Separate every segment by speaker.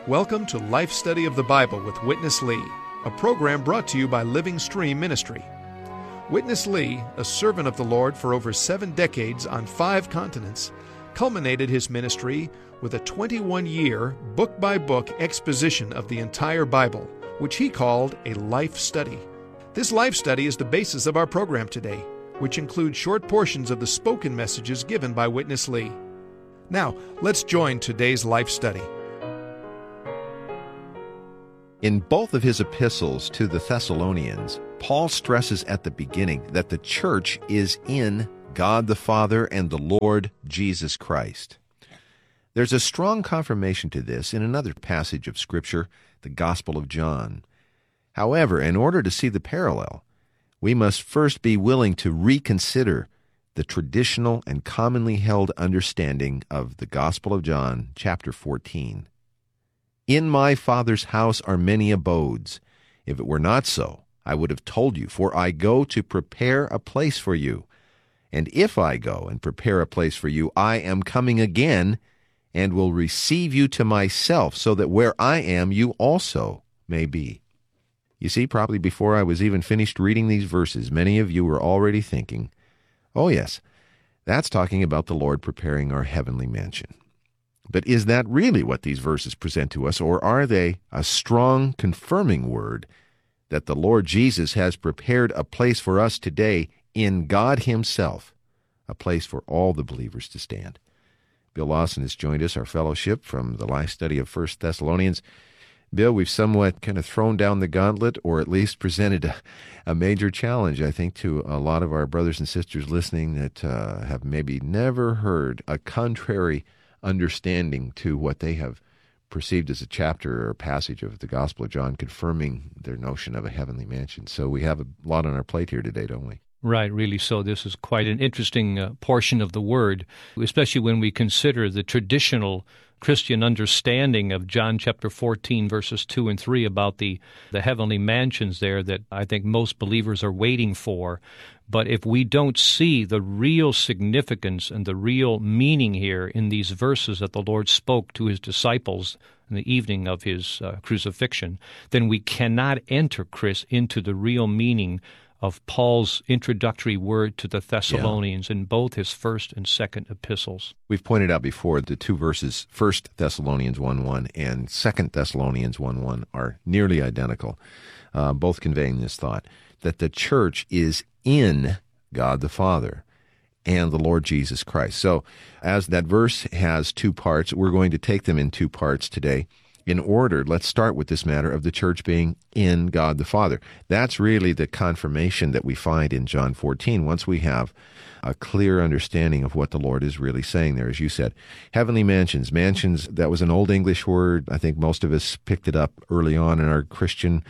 Speaker 1: Welcome to Life Study of the Bible with Witness Lee, a program brought to you by Living Stream Ministry. Witness Lee, a servant of the Lord for over 7 decades on 5 continents, culminated his ministry with a 21-year, book-by-book exposition of the entire Bible, which he called a life study. This life study is the basis of our program today, which includes short portions of the spoken messages given by Witness Lee. Now, let's join today's life study.
Speaker 2: In both of his epistles to the Thessalonians, Paul stresses at the beginning that the church is in God the Father and the Lord Jesus Christ. There's a strong confirmation to this in another passage of Scripture, the Gospel of John. However, in order to see the parallel, we must first be willing to reconsider the traditional and commonly held understanding of the Gospel of John, chapter 14. In my Father's house are many abodes. If it were not so, I would have told you, for I go to prepare a place for you. And if I go and prepare a place for you, I am coming again and will receive you to myself, so that where I am, you also may be. You see, probably before I was even finished reading these verses, many of you were already thinking, oh yes, that's talking about the Lord preparing our heavenly mansion. But is that really what these verses present to us, or are they a strong confirming word that the Lord Jesus has prepared a place for us today in God Himself, a place for all the believers to stand? Bill Lawson has joined us, our fellowship from the life study of 1 Thessalonians. Bill, we've somewhat kind of thrown down the gauntlet, or at least presented a major challenge, I think, to a lot of our brothers and sisters listening that have maybe never heard a contrary understanding to what they have perceived as a chapter or passage of the Gospel of John, confirming their notion of a heavenly mansion. So we have a lot on our plate here today, don't we?
Speaker 3: Right, really so. This is quite an interesting portion of the Word, especially when we consider the traditional Christian understanding of John chapter 14, verses 2 and 3 about the heavenly mansions there that I think most believers are waiting for. But if we don't see the real significance and the real meaning here in these verses that the Lord spoke to His disciples in the evening of His crucifixion, then we cannot enter, Chris, into the real meaning of Paul's introductory word to the Thessalonians in both his first and second epistles.
Speaker 2: We've pointed out before the 2 verses, 1 Thessalonians 1:1 and 2 Thessalonians 1:1 are nearly identical, both conveying this thought, that the church is in God the Father and the Lord Jesus Christ. So as that verse has 2 parts, we're going to take them in 2 parts today. In order, let's start with this matter of the church being in God the Father. That's really the confirmation that we find in John 14, once we have a clear understanding of what the Lord is really saying there. As you said, heavenly mansions. Mansions, that was an Old English word. I think most of us picked it up early on in our Christian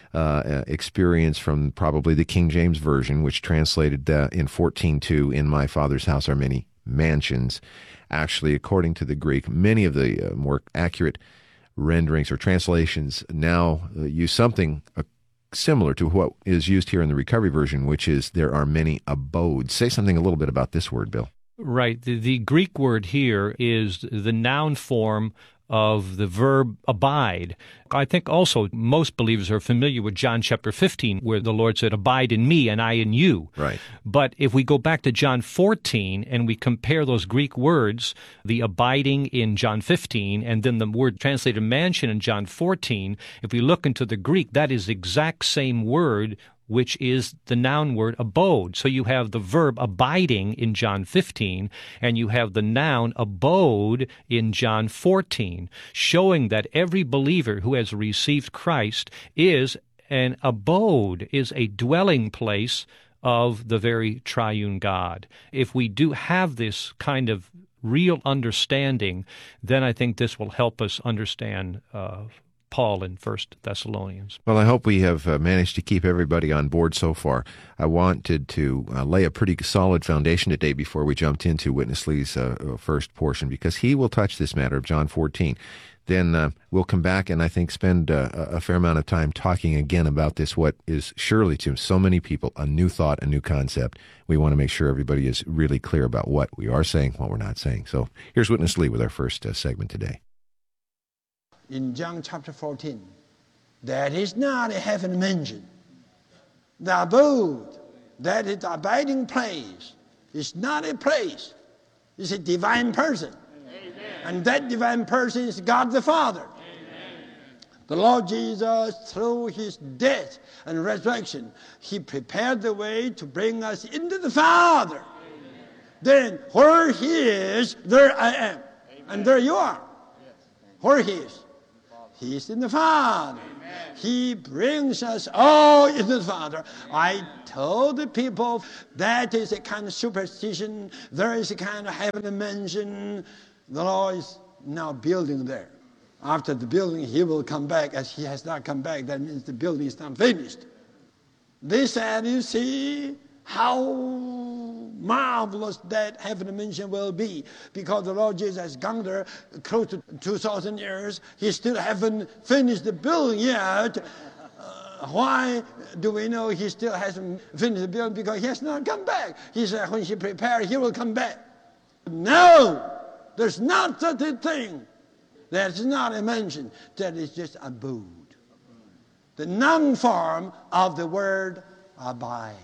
Speaker 2: experience from probably the King James Version, which translated in 14:2, in my Father's house are many mansions. Actually, according to the Greek, many of the more accurate renderings or translations now use something similar to what is used here in the Recovery Version, which is there are many abodes. Say something a little bit about this word, Bill.
Speaker 3: Right. The Greek word here is the noun form of the verb abide. I think also most believers are familiar with John chapter 15, where the Lord said, abide in me and I in you.
Speaker 2: Right.
Speaker 3: But if we go back to John 14 and we compare those Greek words, the abiding in John 15 and then the word translated mansion in John 14, if we look into the Greek, that is the exact same word, which is the noun word abode. So you have the verb abiding in John 15, and you have the noun abode in John 14, showing that every believer who has received Christ is an abode, is a dwelling place of the very triune God. If we do have this kind of real understanding, then I think this will help us understand Paul in 1 Thessalonians.
Speaker 2: Well, I hope we have managed to keep everybody on board so far. I wanted to lay a pretty solid foundation today before we jumped into Witness Lee's first portion, because he will touch this matter of John 14. Then we'll come back and I think spend a fair amount of time talking again about this, what is surely to so many people a new thought, a new concept. We want to make sure everybody is really clear about what we are saying, what we're not saying. So here's Witness Lee with our first segment today.
Speaker 4: in John chapter 14. That is not a heaven mansion. The abode, that is the abiding place, is not a place. It's a divine person. Amen. And that divine person is God the Father. Amen. The Lord Jesus, through his death and resurrection, he prepared the way to bring us into the Father. Amen. Then where he is, there I am. Amen. And there you are. Yes. Where he is. He is in the Father. Amen. He brings us all into the Father. I told the people that is a kind of superstition. There is a kind of heavenly mansion. The Lord is now building there. After the building, he will come back. As he has not come back, that means the building is not finished. They said, you see how marvelous that heavenly mansion will be, because the Lord Jesus has gone there close to 2,000 years. He still haven't finished the building yet. Why do we know he still hasn't finished the building? Because he has not come back. He said when he prepared, he will come back. No, there's not such a thing. That's not a mansion. That is just abode. The noun form of the word abide.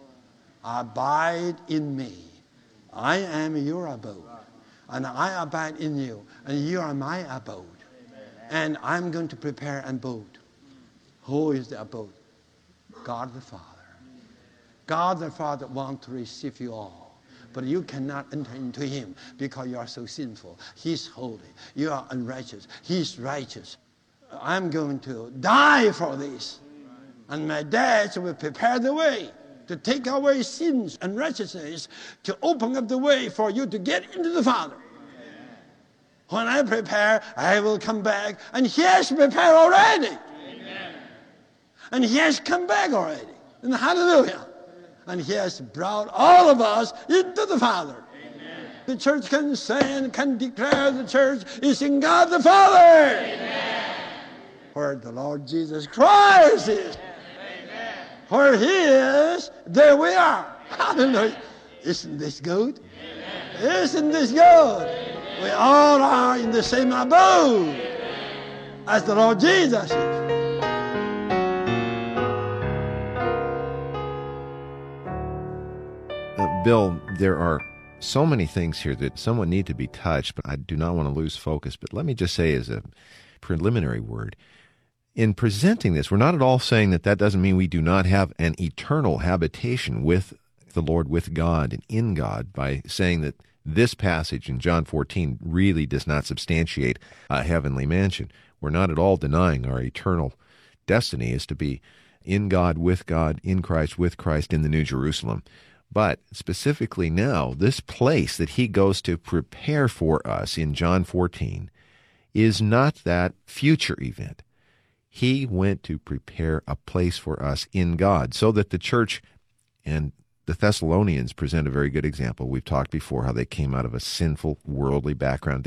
Speaker 4: Abide in me. I am your abode. And I abide in you. And you are my abode. And I'm going to prepare an abode. Who is the abode? God the Father. God the Father wants to receive you all. But you cannot enter into him because you are so sinful. He's holy. You are unrighteous. He's righteous. I'm going to die for this. And my death will prepare the way to take away sins and righteousness, to open up the way for you to get into the Father. When I prepare, I will come back. And he has prepared already. Amen. And he has come back already. And hallelujah. And he has brought all of us into the Father. Amen. The church can say and can declare the church is in God the Father. Amen. Where the Lord Jesus Christ is. Amen. Where he is, there we are. Hallelujah. Isn't this good? Amen. Isn't this good? We all are in the same abode as the Lord Jesus is.
Speaker 2: Bill, there are so many things here that somewhat need to be touched, but I do not want to lose focus. But let me just say as a preliminary word, in presenting this, we're not at all saying that doesn't mean we do not have an eternal habitation with the Lord, with God, and in God, by saying that this passage in John 14 really does not substantiate a heavenly mansion. We're not at all denying our eternal destiny is to be in God, in Christ, with Christ, in the New Jerusalem. But specifically now, this place that he goes to prepare for us in John 14 is not that future event. He went to prepare a place for us in God, so that the church and the Thessalonians present a very good example. We've talked before how they came out of a sinful, worldly background.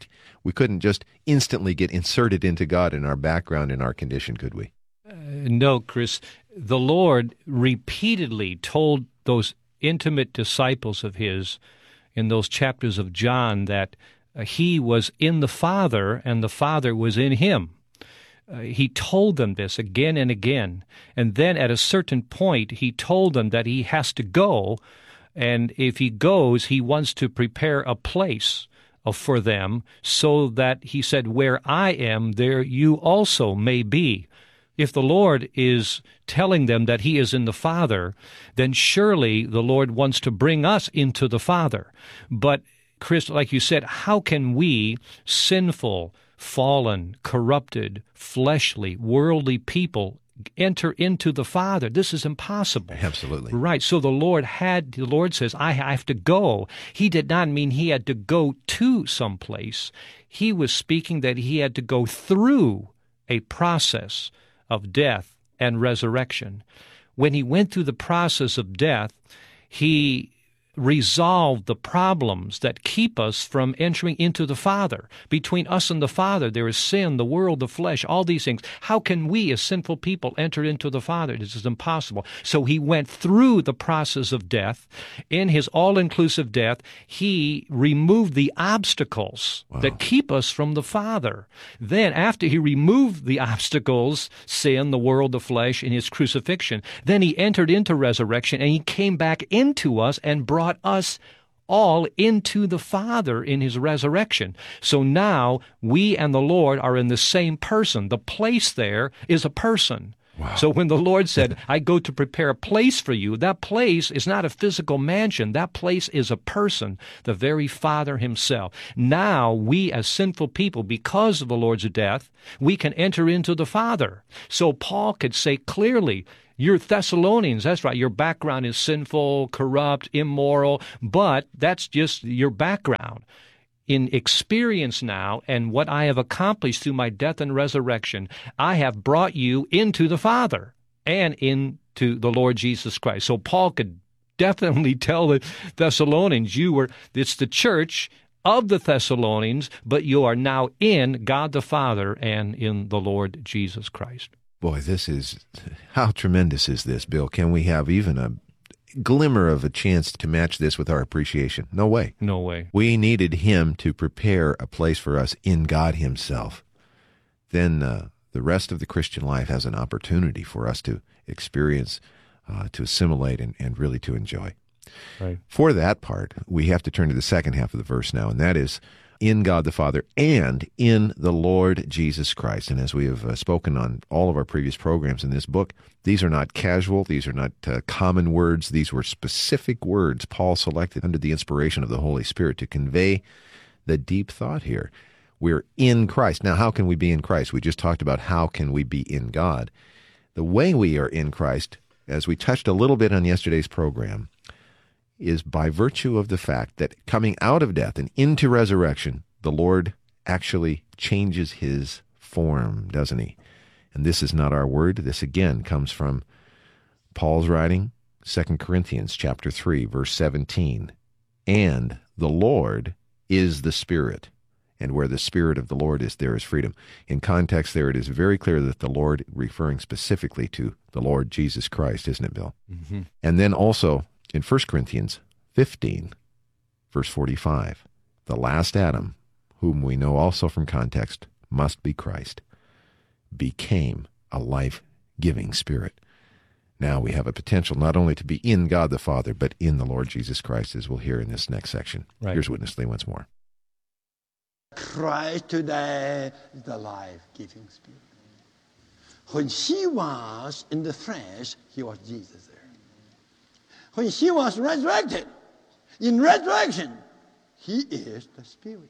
Speaker 2: We couldn't just instantly get inserted into God in our background, in our condition, could we?
Speaker 3: No, Chris. The Lord repeatedly told those intimate disciples of his in those chapters of John that he was in the Father and the Father was in him. He told them this again and again. And then at a certain point, he told them that he has to go. And if he goes, he wants to prepare a place for them, so that he said, where I am, there you also may be. If the Lord is telling them that he is in the Father, then surely the Lord wants to bring us into the Father. But, Chris, like you said, how can we, sinful, fallen, corrupted, fleshly, worldly people, enter into the Father? This is impossible.
Speaker 2: Absolutely.
Speaker 3: Right. So the Lord says, I have to go. He did not mean he had to go to someplace. He was speaking that he had to go through a process of death and resurrection. When he went through the process of death, he resolved the problems that keep us from entering into the Father. Between us and the Father, there is sin, the world, the flesh, all these things. How can we, as sinful people, enter into the Father? This is impossible. So he went through the process of death. In his all-inclusive death, he removed the obstacles that keep us from the Father. Then, after he removed the obstacles, sin, the world, the flesh, in his crucifixion, then he entered into resurrection, and he came back into us and brought us all into the Father in his resurrection. So now we and the Lord are in the same person. The place there is a person. Wow. So when the Lord said, I go to prepare a place for you, that place is not a physical mansion. That place is a person, the very Father himself. Now we as sinful people, because of the Lord's death, we can enter into the Father. So Paul could say clearly, you're Thessalonians, that's right, your background is sinful, corrupt, immoral, but that's just your background. In experience now and what I have accomplished through my death and resurrection, I have brought you into the Father and into the Lord Jesus Christ. So Paul could definitely tell the Thessalonians, it's the church of the Thessalonians, but you are now in God the Father and in the Lord Jesus Christ.
Speaker 2: Boy, how tremendous is this, Bill? Can we have even a glimmer of a chance to match this with our appreciation? No way.
Speaker 3: No way.
Speaker 2: We needed him to prepare a place for us in God himself. Then the rest of the Christian life has an opportunity for us to experience, to assimilate, and really to enjoy.
Speaker 3: Right.
Speaker 2: For that part, we have to turn to the second half of the verse now, and that is in God the Father and in the Lord Jesus Christ. And as we have spoken on all of our previous programs in this book, these are not casual, these are not common words. These were specific words Paul selected under the inspiration of the Holy Spirit to convey the deep thought here. We're in Christ. Now, how can we be in Christ? We just talked about how can we be in God. The way we are in Christ, as we touched a little bit on yesterday's program, is by virtue of the fact that coming out of death and into resurrection, the Lord actually changes his form, doesn't he? And this is not our word. This again comes from Paul's writing, 2 Corinthians chapter 3, verse 17. And the Lord is the Spirit, and where the Spirit of the Lord is, there is freedom. In context there, it is very clear that the Lord, referring specifically to the Lord Jesus Christ, isn't it, Bill?
Speaker 3: Mm-hmm.
Speaker 2: And then also in 1 Corinthians 15, verse 45, the last Adam, whom we know also from context must be Christ, became a life-giving Spirit. Now we have a potential not only to be in God the Father, but in the Lord Jesus Christ, as we'll hear in this next section.
Speaker 3: Right.
Speaker 2: Here's Witness Lee once more.
Speaker 4: Christ today is the life-giving Spirit. When he was in the flesh, he was Jesus there. When he was resurrected, in resurrection, he is the Spirit.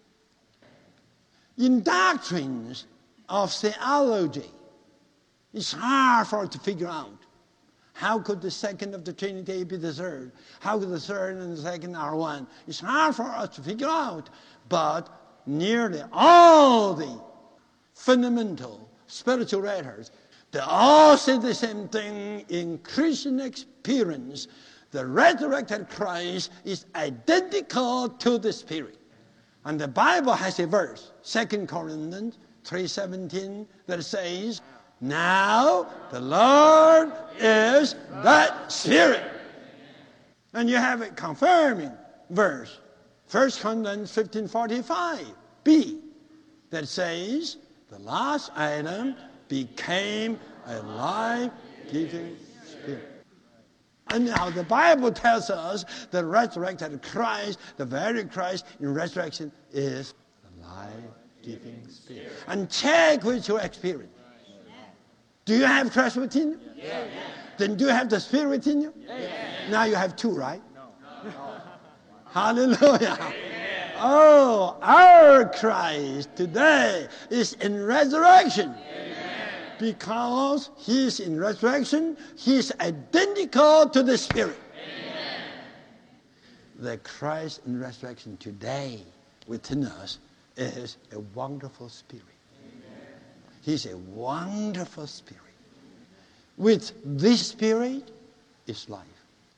Speaker 4: In doctrines of theology, it's hard for us to figure out. How could the second of the Trinity be the third? How could the third and the second are one? It's hard for us to figure out, but nearly all the fundamental spiritual writers, they all say the same thing in Christian experience. The resurrected Christ is identical to the Spirit. And the Bible has a verse, 2 Corinthians 3:17, that says, now the Lord is that Spirit. And you have a confirming verse, 1 Corinthians 15:45b, that says, the last Adam became a life-giving Spirit. And now the Bible tells us the resurrected Christ, the very Christ in resurrection, is the life-giving Spirit. And check with your experience. Do you have Christ within you? Yes. Then do you have the Spirit within you? Yes. Now you have two, right? No. Hallelujah. Amen. Oh, our Christ today is in resurrection. Amen. Because he is in resurrection, he is identical to the Spirit. Amen. The Christ in resurrection today within us is a wonderful Spirit. He's a wonderful Spirit. With this Spirit is life.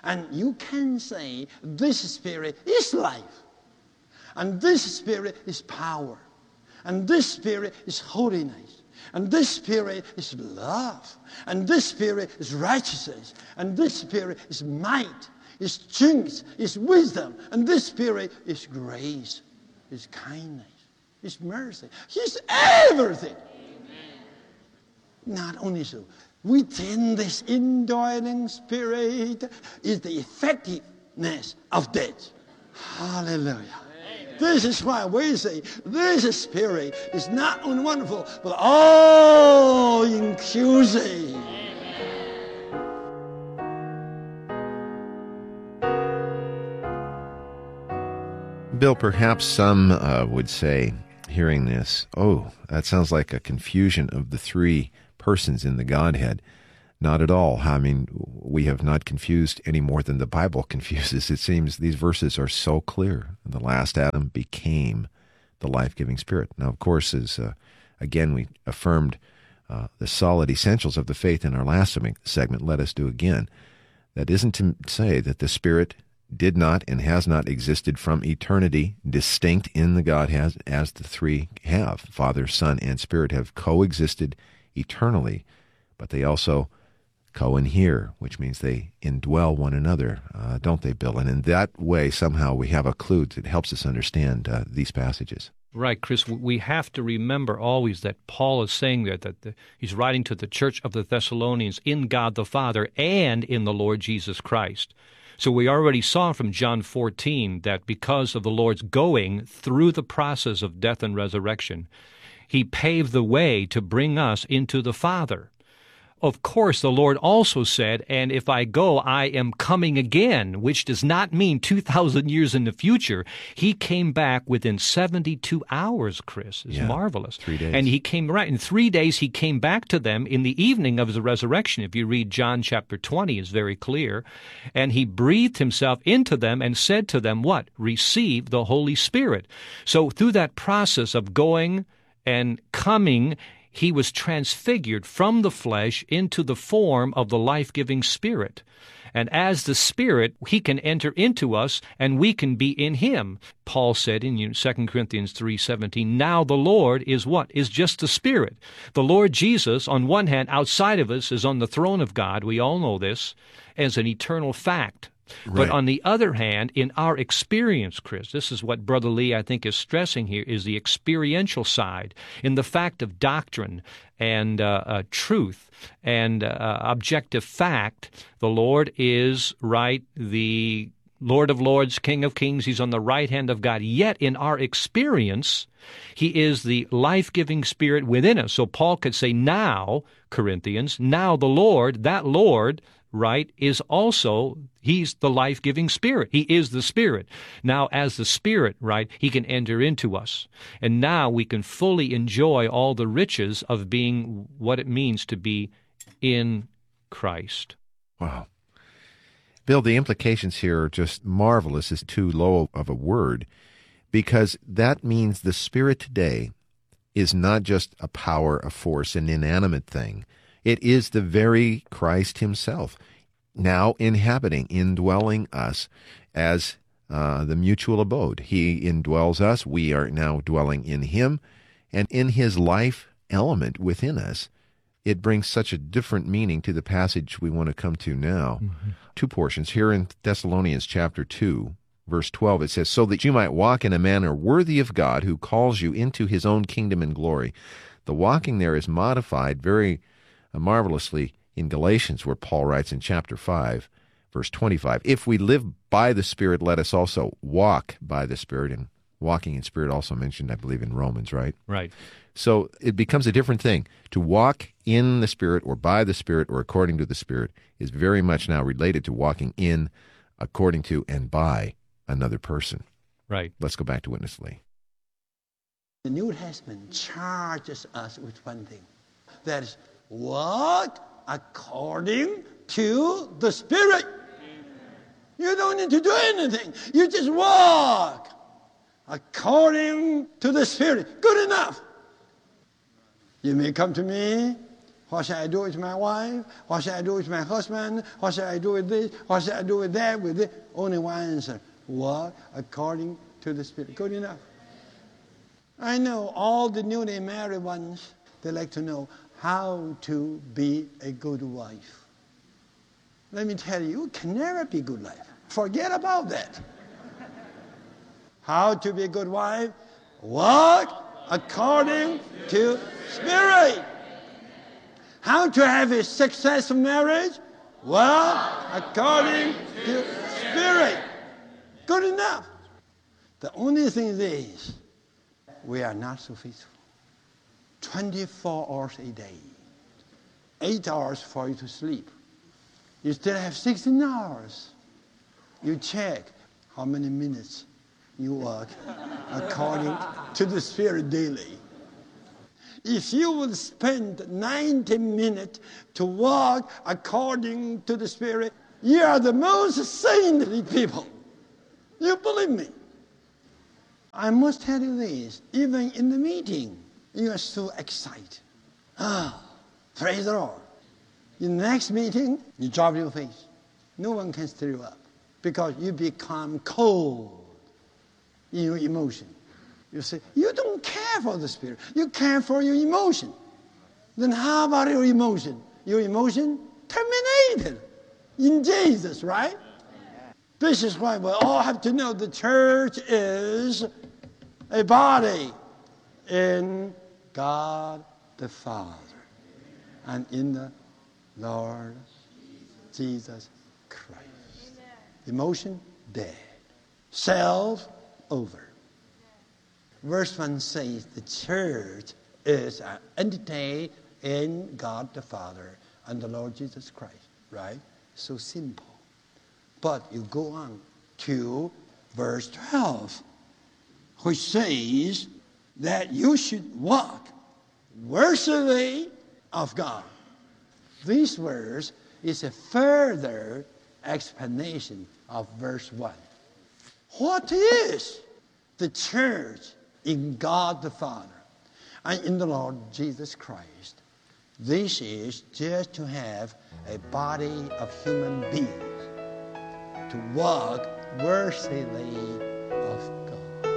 Speaker 4: And you can say this Spirit is life. And this Spirit is power. And this Spirit is holiness. And this Spirit is love. And this Spirit is righteousness. And this Spirit is might, is strength, is wisdom. And this Spirit is grace, is kindness, is mercy. He's everything. Not only so, within this indwelling Spirit is the effectiveness of death. Hallelujah. Amen. This is why we say this Spirit is not only wonderful, but all-inclusive.
Speaker 2: Bill, perhaps some would say, hearing this, oh, that sounds like a confusion of the three persons in the Godhead. Not at all. I mean, we have not confused any more than the Bible confuses. It seems these verses are so clear. The last Adam became the life-giving Spirit. Now, of course, as again we affirmed the solid essentials of the faith in our last segment, let us do again. That isn't to say that the Spirit did not and has not existed from eternity, distinct in the Godhead as the three have. Father, Son, and Spirit have coexisted eternally, but they also co-inhere, which means they indwell one another, don't they, Bill? And in that way, somehow we have a clue that helps us understand these passages.
Speaker 3: Right, Chris. We have to remember always that Paul is saying there that he's writing to the church of the Thessalonians in God the Father and in the Lord Jesus Christ. So we already saw from John 14 that because of the Lord's going through the process of death and resurrection, He paved the way to bring us into the Father. Of course, the Lord also said, and if I go, I am coming again, which does not mean 2,000 years in the future. He came back within 72 hours, Chris. It's marvelous.
Speaker 2: 3 days.
Speaker 3: And He came, right, in 3 days He came back to them in the evening of the resurrection. If you read John chapter 20, it's very clear. And He breathed Himself into them and said to them, what? Receive the Holy Spirit. So through that process of going and coming, He was transfigured from the flesh into the form of the life-giving Spirit. And as the Spirit, He can enter into us, and we can be in Him. Paul said in 2 Corinthians 3:17, now the Lord is what? Is just the Spirit. The Lord Jesus, on one hand, outside of us, is on the throne of God. We all know this as an eternal fact.
Speaker 2: Right.
Speaker 3: But on the other hand, in our experience, Chris, this is what Brother Lee, I think, is stressing here, is the experiential side, in the fact of doctrine and truth and objective fact. The Lord is, right, the Lord of Lords, King of Kings. He's on the right hand of God. Yet in our experience, He is the life-giving Spirit within us. So Paul could say, now, Corinthians, now the Lord, that Lord, right, is also, He's the life-giving Spirit. He is the Spirit. Now, as the Spirit, right, He can enter into us. And now we can fully enjoy all the riches of being what it means to be in Christ.
Speaker 2: Wow. Bill, the implications here are just marvelous, is too low of a word, because that means the Spirit today is not just a power, a force, an inanimate thing. It is the very Christ Himself, now inhabiting, indwelling us as the mutual abode. He indwells us. We are now dwelling in Him. And in His life element within us, it brings such a different meaning to the passage we want to come to now. Mm-hmm. Two portions. Here in Thessalonians chapter 2, verse 12, it says, so that you might walk in a manner worthy of God who calls you into His own kingdom and glory. The walking there is modified very marvelously in Galatians, where Paul writes in chapter 5, verse 25, if we live by the Spirit, let us also walk by the Spirit. And walking in Spirit also mentioned, I believe, in Romans, right?
Speaker 3: Right.
Speaker 2: So it becomes a different thing. To walk in the Spirit or by the Spirit or according to the Spirit is very much now related to walking in, according to, and by another person.
Speaker 3: Right.
Speaker 2: Let's go back to Witness Lee.
Speaker 4: The New Testament charges us with one thing. That is, walk according to the Spirit. You don't need to do anything. You just walk according to the Spirit. Good enough. You may come to me What shall I do with my wife? What shall I do with my husband? What shall I do with this? What shall I do with that? With this? Only one answer. Walk according to the Spirit. Good enough. I know all the newly married ones, they like to know how to be a good wife. Let me tell you, you can never be a good wife. Forget about that. How to be a good wife? Walk according to Spirit. How to have a successful marriage? Walk according to Spirit. Good enough. The only thing is, we are not so faithful. 24 hours a day. 8 hours for you to sleep. You still have 16 hours. You check how many minutes you walk according to the Spirit daily. If you would spend 90 minutes to walk according to the Spirit, you are the most saintly people. You believe me. I must tell you this, even in the meeting, you are so excited. Praise the Lord. In the next meeting, you drop your face. No one can stir you up because you become cold in your emotion. You say, you don't care for the Spirit. You care for your emotion. Then how about your emotion? Your emotion terminated in Jesus, right? This is why we all have to know the church is a body in God the Father and in the Lord Jesus Christ. Emotion, dead. Self, over. Verse 1 says the church is an entity in God the Father and the Lord Jesus Christ, right? So simple. But you go on to verse 12, which says that you should walk worthily of God. This verse is a further explanation of verse 1. What is the church in God the Father and in the Lord Jesus Christ? This is just to have a body of human beings to walk worthily of God.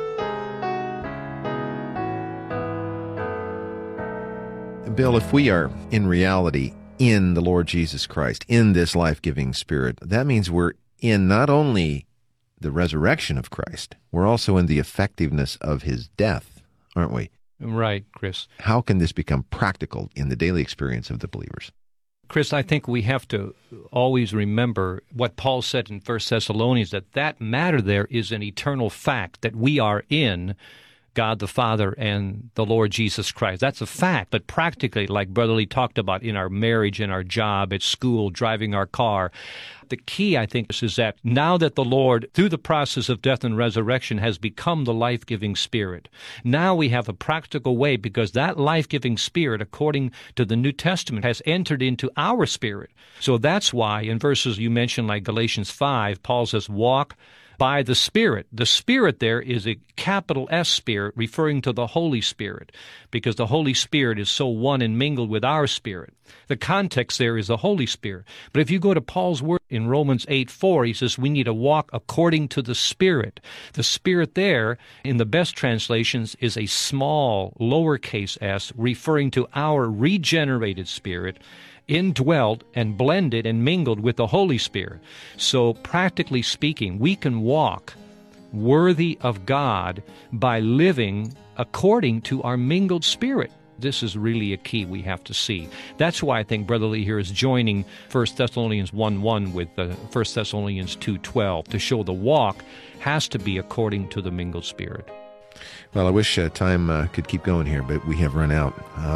Speaker 2: Bill, if we are in reality in the Lord Jesus Christ, in this life-giving Spirit, that means we're in not only the resurrection of Christ, we're also in the effectiveness of his death, aren't we?
Speaker 3: Right, Chris.
Speaker 2: How can this become practical in the daily experience of the believers?
Speaker 3: Chris, I think we have to always remember what Paul said in 1 Thessalonians, that matter there is an eternal fact, that we are in God the Father and the Lord Jesus Christ. That's a fact, but practically, like Brother Lee talked about, in our marriage, in our job, at school, driving our car, the key, I think, is that now that the Lord, through the process of death and resurrection, has become the life-giving Spirit, now we have a practical way, because that life-giving Spirit, according to the New Testament, has entered into our spirit. So that's why in verses you mentioned, like Galatians 5, Paul says, walk by the Spirit. The Spirit there is a capital S Spirit, referring to the Holy Spirit, because the Holy Spirit is so one and mingled with our spirit. The context there is the Holy Spirit. But if you go to Paul's word in Romans 8:4, he says we need to walk according to the Spirit. The Spirit there, in the best translations, is a small, lowercase s, referring to our regenerated spirit, indwelt and blended and mingled with the Holy Spirit. So practically speaking, we can walk worthy of God by living according to our mingled spirit. This is really a key we have to see. That's why I think Brother Lee here is joining 1 Thessalonians 1:1 with 1 Thessalonians 2:12 to show the walk has to be according to the mingled spirit.
Speaker 2: Well, I wish time could keep going here, but we have run out.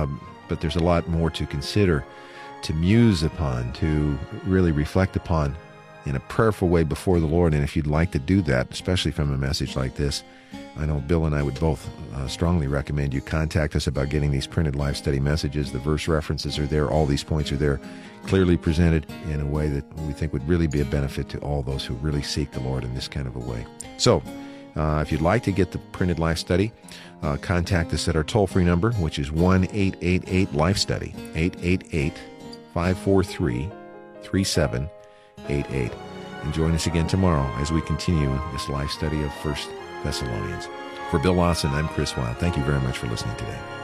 Speaker 2: But there's a lot more to consider, to muse upon, to really reflect upon in a prayerful way before the Lord. And if you'd like to do that, especially from a message like this, I know Bill and I would both strongly recommend you contact us about getting these printed live study messages. The verse references are there. All these points are there, clearly presented in a way that we think would really be a benefit to all those who really seek the Lord in this kind of a way. So If you'd like to get the printed life study, contact us at our toll-free number, which is 1-888-LIFE-STUDY, 888-543-3788. And join us again tomorrow as we continue this life study of 1 Thessalonians. For Bill Lawson, I'm Chris Wilde. Thank you very much for listening today.